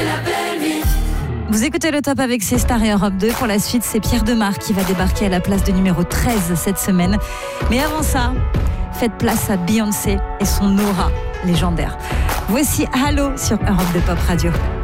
Vous écoutez le top avec ces stars et Europe 2. Pour la suite, c'est Pierre Demar qui va débarquer à la place de numéro 13 cette semaine. Mais avant ça, faites place à Beyoncé et son aura légendaire. Voici Halo sur Europe 2 Pop Radio.